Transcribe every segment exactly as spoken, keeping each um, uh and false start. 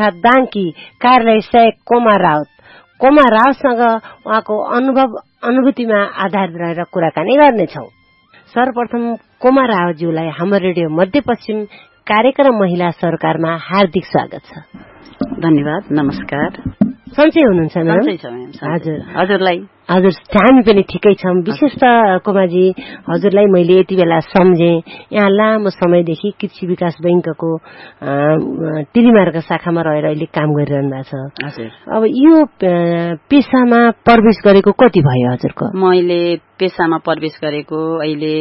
अर्थात दाङकी कार्यालय सहायक कोमा राउत कोमा राउतसँग उहाँको अनुभव अनुभूतिमा आधारित रहेर कुराकानी गर्नेछौँ। सर्वप्रथम कोमा राउतज्यूलाई हाम्रो रेडियो मध्यपश्चिम कार्यक्रम महिला सरकारमा हार्दिक स्वागत छ। धन्यवाद, नमस्कार। सन्चै हुनुहुन्छ म्याम? हजुर, हजुरलाई? हजुर, हामी पनि ठिकै छौँ। विशेष त कोमाजी, हजुरलाई मैले यति बेला सम्झे, यहाँ लामो समयदेखि कृषि विकास बैंकको तिलीमार्ग शाखामा रहेर अहिले काम गरिरहनु भएको छ। अब यो पेसामा प्रवेश गरेको कति भयो हजुरको? मैले पेसामा प्रवेश गरेको अहिले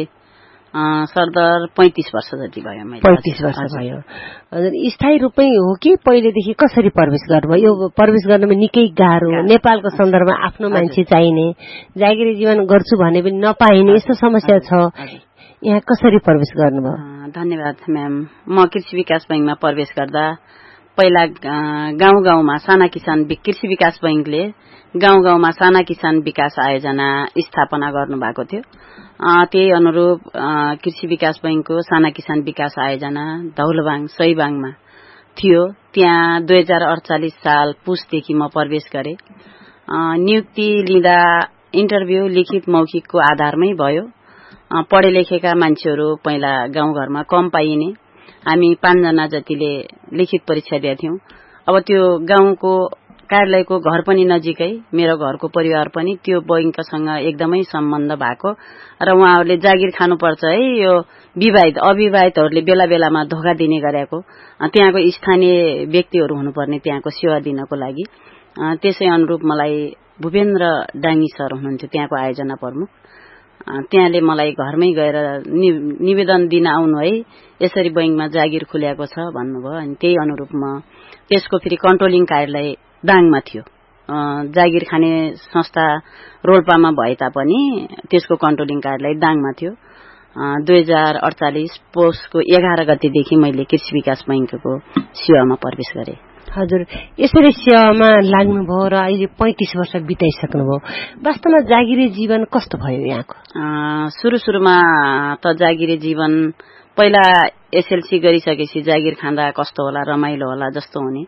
सरदर पैंतीस वर्ष जति भयो। मैले पैंतीस वर्ष भयो। हजुर, स्थायी रूपमै हो कि पहिलेदेखि कसरी प्रवेश गर्नुभयो? यो प्रवेश गर्नमा निकै गाह्रो, नेपालको सन्दर्भमा आफ्नो मान्छे चाहिने, जागिरी जीवन गर्छु भने पनि नपाइने यस्तो समस्या छ। यहाँ कसरी प्रवेश गर्नुभयो? धन्यवाद म्याम। म कृषि विकास बैंकमा प्रवेश गर्दा पहिला गाउँ गाउँमा साना किसान कृषि विकास बैंकले गाउँ गाउँमा साना किसान विकास आयोजना स्थापना गर्नुभएको थियो। त्यही अनुरूप कृषि विकास बैंकको साना किसान विकास आयोजना धौलबाङ सहीबाङमा थियो। त्यहाँ दुई हजार अडचालिस साल पुसदेखि म प्रवेश गरे। नियुक्ति लिँदा इन्टरभ्यू लिखित मौखिकको आधारमै भयो। पढे लेखेका मान्छेहरू पहिला गाउँघरमा कम पाइने, हामी पाँचजना जतिले लिखित परीक्षा दिएथ्यौं। अब त्यो गाउँको कार्यालयको घर पनि नजिकै, मेरो घरको परिवार पनि त्यो बैंकसँग एकदमै सम्बन्ध भएको र उहाँहरूले जागिर खानुपर्छ है, यो विवाहित अविवाहितहरूले बेला बेलामा धोका दिने गरेको, त्यहाँको स्थानीय व्यक्तिहरू हुनुपर्ने त्यहाँको सेवा दिनको लागि। त्यसै अनुरूप मलाई भूपेन्द्र डाङ्गी सर हुनुहुन्थ्यो त्यहाँको आयोजना प्रमुख। त्यहाँले मलाई घरमै गएर निवेदन दिन आउनु है, यसरी बैंकमा जागिर खुल्याएको छ भन्नुभयो। अनि त्यही अनुरूप म त्यसको फेरि कन्ट्रोलिङ कार्यालय दाङमा थियो। जागिर खाने संस्था रोल्पामा भए तापनि त्यसको कन्ट्रोलिङ कार्यालय दाङमा थियो। दुई हजार अडचालिस पौषको एघार गतेदेखि मैले कृषि विकास बैंकको सेवामा प्रवेश गरे। हजुर, यसरी सेवामा लाग्नुभयो र अहिले पैंतीस वर्ष बिताइसक्नुभयो। वास्तवमा जागिरे जीवन कस्तो भयो यहाँको? सुरु सुरुमा त जागिरे जीवन पहिला एसएलसी गरिसकेपछि जागिर खाँदा कस्तो होला, रमाइलो होला जस्तो हुने।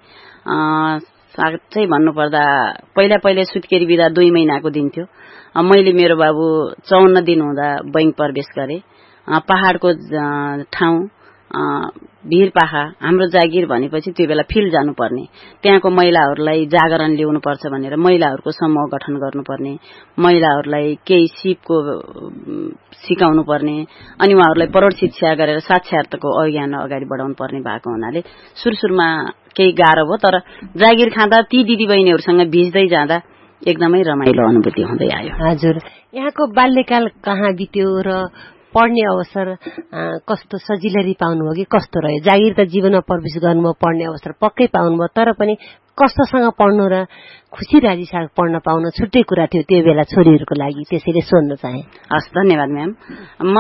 साँच्चै भन्नुपर्दा पहिला पहिला सुत्केरी बिदा दुई महिनाको दिन्थ्यो। मैले मेरो बाबु चौन्न दिन हुँदा बैंक प्रवेश गरे। पहाड़को ठाउँ भिरपाखा, हाम्रो जागिर भनेपछि त्यो बेला फिल्ड जानुपर्ने, त्यहाँको महिलाहरूलाई जागरण ल्याउनुपर्छ भनेर महिलाहरूको समूह गठन गर्नुपर्ने, महिलाहरूलाई केही सिपको सिकाउनु पर्ने, अनि उहाँहरूलाई प्रौढ शिक्षा गरेर साक्षरताको अभियान अगाडि बढाउनु पर्ने भएको हुनाले सुरु सुरुमा केही गाह्रो भयो। तर जागिर खाँदा ती दिदी बहिनीहरूसँग भिज्दै जाँदा एकदमै रमाइलो अनुभूति हुँदै आयो। हजुर, यहाँको बाल्यकाल कहाँ बित्यो र पढ्ने अवसर कस्तो सजिलरी पाउनुभयो कि कस्तो रह्यो? जागिर त जीवनमा प्रवेश गर्नुभयो, पढ्ने अवसर पक्कै पाउनुभयो, तर पनि कस्तोसँग पढ्नु र खुसी राजी साथ पढ्न पाउनु छुट्टै कुरा थियो त्यो बेला छोरीहरूको लागि, त्यसैले सोध्न चाहे। हस्, धन्यवाद म्याम। म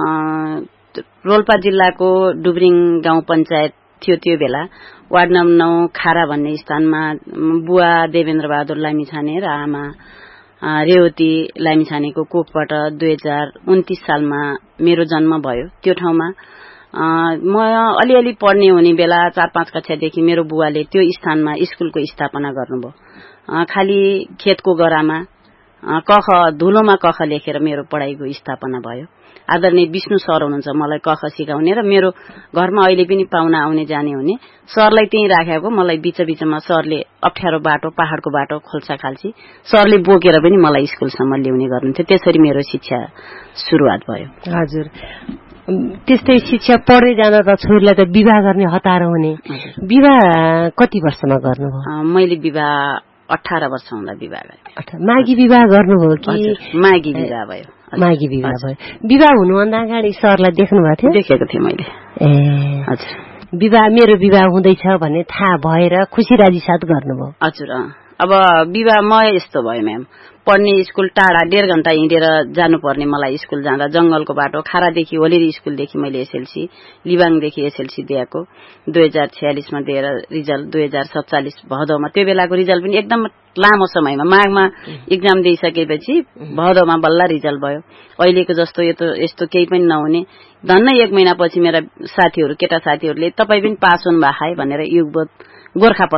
रोल्पा जिल्लाको डुब्रिङ गाउँ पञ्चायत थियो त्यो बेला, वार्ड नम्बर नौ खारा भन्ने स्थानमा बुवा देवेन्द्र बहादुर लामिछाने र आमा रेवती लामिछानेको कोखबाट दुई हजार उन्तीस सालमा मेरो जन्म भयो। त्यो ठाउँमा म अलिअलि पढ्ने हुने बेला चार पाँच कक्षादेखि मेरो बुवाले त्यो स्थानमा स्कुलको स्थापना गर्नुभयो। खाली खेतको गरामा कख धुलोमा कख लेखेर मेरो पढाइको स्थापना भयो। आदरणीय विष्णु सर हुनुहुन्छ मलाई कख सिकाउने र मेरो घरमा अहिले पनि पाहुना आउने जाने हुने, सरलाई त्यही राखेको। मलाई बीच बीचमा सरले अप्ठ्यारो बाटो, पहाड़को बाटो खोल्सा खाल्सी सरले बोकेर पनि मलाई स्कुलसम्म ल्याउने गर्नुहुन्थ्यो। त्यसरी मेरो शिक्षा सुरुवात भयो। हजुर, त्यस्तै शिक्षा पढ्दै जाँदा त छोरीलाई त विवाह गर्ने हतार हुने। विवाह कति वर्षमा गर्नुभयो? मैले विवाह अठार वर्ष हुँदा विवाह गरेँ। माघी विवाह गर्नुभयो कि? माघी विवाह भयो। माघी विवाह भयो। विवाह हुनुभन्दा अगाडि सरलाई देख्नु भएको थियो? देखेको थिएँ मैले। ए हजुर, विवाह मेरो विवाह हुँदैछ भन्ने थाहा भएर खुसी राजी साथ गर्नुभयो? हजुर। अब विवाह म यस्तो भयो म्याम, पढ्ने स्कुल टाढा डेढ घण्टा हिँडेर जानुपर्ने मलाई स्कुल जाँदा, जंगलको बाटो। खारादेखि होलिरी स्कुलदेखि मैले एसएलसी, लिबाङदेखि एसएलसी दिएको। दुई हजार छयालिसमा दिएर रिजल्ट दुई हजार सत्तालिस भदौमा, त्यो बेलाको रिजल्ट पनि एकदम लामो समयमा, माघमा इक्जाम दिइसकेपछि भदौमा बल्ल रिजल्ट भयो। अहिलेको जस्तो यस्तो केही पनि नहुने, धन्न एक महिनापछि मेरा साथीहरू, केटा साथीहरूले तपाईँ पनि पास हुनु भएको है भनेर युगबोध गोर्खा